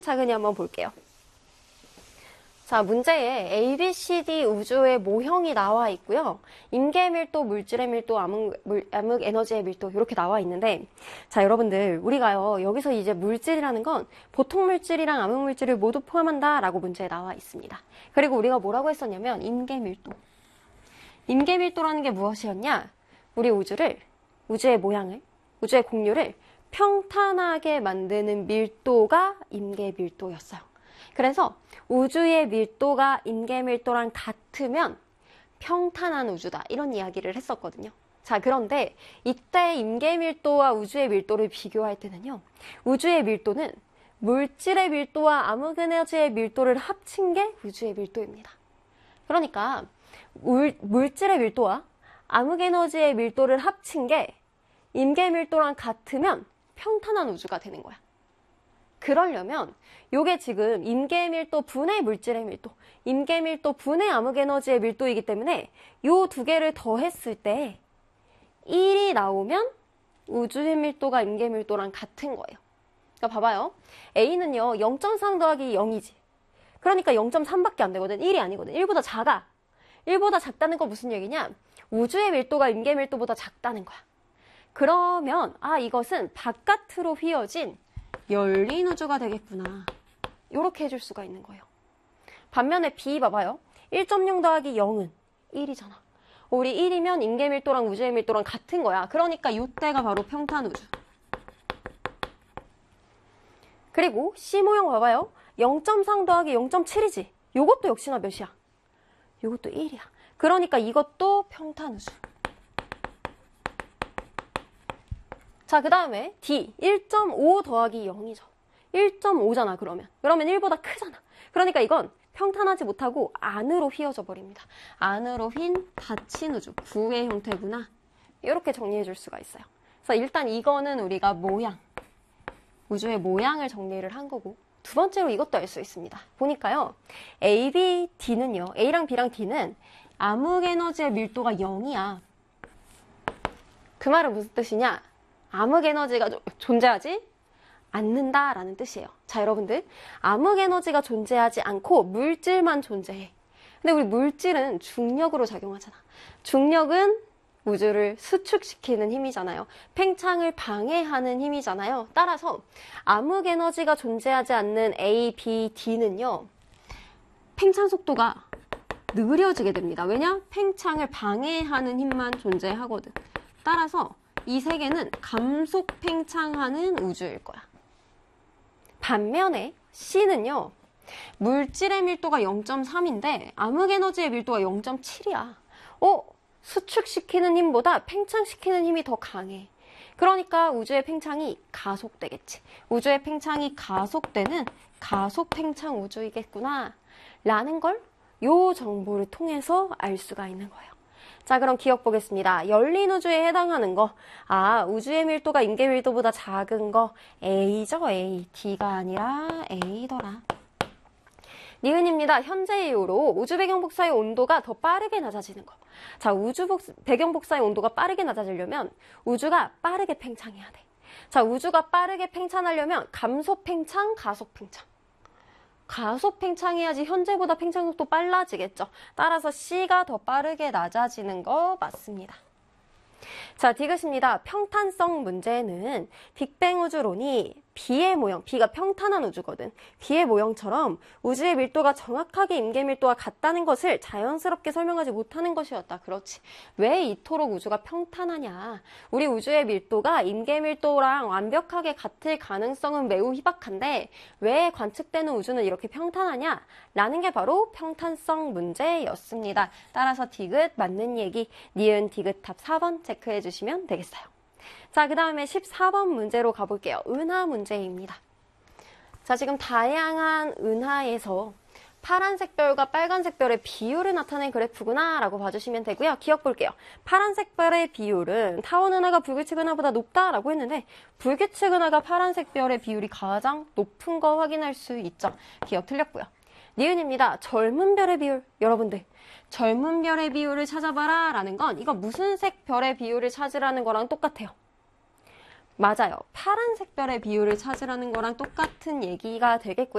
차근히 한번 볼게요. 자, 문제에 A, B, C, D 우주의 모형이 나와 있고요. 임계 밀도, 물질의 밀도, 암흑 에너지의 밀도 이렇게 나와 있는데, 자, 여러분들 우리가요 여기서 이제 물질이라는 건 보통 물질이랑 암흑 물질을 모두 포함한다라고 문제에 나와 있습니다. 그리고 우리가 뭐라고 했었냐면 임계 밀도. 임계 밀도라는 게 무엇이었냐? 우리 우주의 모양을, 우주의 공률을 평탄하게 만드는 밀도가 임계 밀도였어요. 그래서 우주의 밀도가 임계 밀도랑 같으면 평탄한 우주다, 이런 이야기를 했었거든요. 자, 그런데 이때 임계 밀도와 우주의 밀도를 비교할 때는요, 우주의 밀도는 물질의 밀도와 암흑 에너지의 밀도를 합친 게 우주의 밀도입니다. 그러니까 물질의 밀도와 암흑 에너지의 밀도를 합친 게 임계 밀도랑 같으면 평탄한 우주가 되는 거야. 그러려면 요게 지금 임계 밀도 분의 물질의 밀도, 임계 밀도 분의 암흑 에너지의 밀도이기 때문에 요 두 개를 더했을 때 1이 나오면 우주의 밀도가 임계 밀도랑 같은 거예요. 그러니까 봐봐요. A는요 0.3 더하기 0이지. 그러니까 0.3밖에 안 되거든. 1이 아니거든. 1보다 작아. 1보다 작다는 건 무슨 얘기냐? 우주의 밀도가 임계 밀도보다 작다는 거야. 그러면 이것은 바깥으로 휘어진 열린 우주가 되겠구나, 이렇게 해줄 수가 있는 거예요. 반면에 B 봐봐요. 1.0 더하기 0은 1이잖아. 우리 1이면 임계 밀도랑 우주의 밀도랑 같은 거야. 그러니까 이때가 바로 평탄 우주. 그리고 C 모형 봐봐요. 0.3 더하기 0.7이지. 요것도 역시나 몇이야? 요것도 1이야. 그러니까 이것도 평탄 우주. 자, 그 다음에 D, 1.5 더하기 0이죠. 1.5잖아, 그러면 1보다 크잖아. 그러니까 이건 평탄하지 못하고 안으로 휘어져 버립니다. 안으로 휜 닫힌 우주, 구의 형태구나, 이렇게 정리해 줄 수가 있어요. 그래서 일단 이거는 우리가 우주의 모양을 정리를 한 거고, 두 번째로 이것도 알 수 있습니다. 보니까요, A, B, D는요, A랑 B랑 D는 암흑 에너지의 밀도가 0이야. 그 말은 무슨 뜻이냐? 암흑 에너지가 존재하지 않는다라는 뜻이에요. 자, 여러분들, 암흑 에너지가 존재하지 않고 물질만 존재해. 근데 우리 물질은 중력으로 작용하잖아. 중력은 우주를 수축시키는 힘이잖아요. 팽창을 방해하는 힘이잖아요. 따라서 암흑 에너지가 존재하지 않는 A, B, D는요, 팽창 속도가 느려지게 됩니다. 왜냐? 팽창을 방해하는 힘만 존재하거든. 따라서 이 세 개는 감속 팽창하는 우주일 거야. 반면에 C는요, 물질의 밀도가 0.3인데 암흑 에너지의 밀도가 0.7이야. 수축시키는 힘보다 팽창시키는 힘이 더 강해. 그러니까 우주의 팽창이 가속되겠지. 우주의 팽창이 가속되는 가속 팽창 우주이겠구나 라는 걸 요 정보를 통해서 알 수가 있는 거예요. 자, 그럼 기억 보겠습니다. 열린 우주에 해당하는 거, 우주의 밀도가 임계 밀도보다 작은 거 A죠, A. D가 아니라 A더라. 니은입니다. 현재 이후로 우주 배경 복사의 온도가 더 빠르게 낮아지는 거. 자, 배경 복사의 온도가 빠르게 낮아지려면 우주가 빠르게 팽창해야 돼. 자, 우주가 빠르게 팽창하려면 감속 팽창, 가속 팽창. 가속 팽창해야지 현재보다 팽창 속도 빨라지겠죠. 따라서 C가 더 빠르게 낮아지는 거 맞습니다. 자, 디귿입니다. 평탄성 문제는 빅뱅 우주론이 B의 모형, B가 평탄한 우주거든. B의 모형처럼 우주의 밀도가 정확하게 임계 밀도와 같다는 것을 자연스럽게 설명하지 못하는 것이었다. 그렇지. 왜 이토록 우주가 평탄하냐? 우리 우주의 밀도가 임계 밀도랑 완벽하게 같을 가능성은 매우 희박한데 왜 관측되는 우주는 이렇게 평탄하냐? 라는 게 바로 평탄성 문제였습니다. 따라서 디귿 맞는 얘기, 니은 디귿 답 4번 체크해 주시면 되겠어요. 자, 그 다음에 14번 문제로 가볼게요. 은하 문제입니다. 자, 지금 다양한 은하에서 파란색 별과 빨간색 별의 비율을 나타낸 그래프구나 라고 봐주시면 되고요. 기억 볼게요. 파란색 별의 비율은 타원 은하가 불규칙 은하보다 높다라고 했는데 불규칙 은하가 파란색 별의 비율이 가장 높은 거 확인할 수 있죠. 기억 틀렸고요. 니은입니다. 젊은 별의 비율. 여러분들, 젊은 별의 비율을 찾아봐라 라는 건 이거 무슨 색 별의 비율을 찾으라는 거랑 똑같아요. 맞아요. 파란색 별의 비율을 찾으라는 거랑 똑같은 얘기가 되겠고요.